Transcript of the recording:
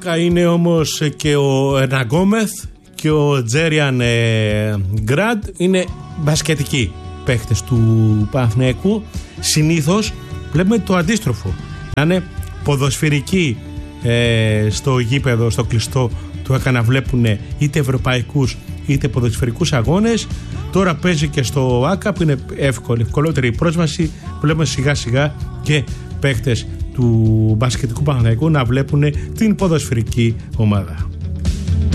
ΆΚΑ είναι όμως και ο Ερναγκόμεθ και ο Τζέριαν Γκραντ, είναι μπασκετικοί παίχτες του Παναθηναϊκού. Συνήθως βλέπουμε το αντίστροφο, να είναι ποδοσφαιρικοί στο γήπεδο, στο κλειστό του ΆΚΑ, να βλέπουν είτε ευρωπαϊκούς είτε ποδοσφαιρικούς αγώνες. Τώρα παίζει και στο ΆΚΑ που είναι ευκολότερη η πρόσβαση. Βλέπουμε σιγά σιγά και παίχτες του μπασκετικού Παναθηναϊκού να βλέπουν την ποδοσφαιρική ομάδα.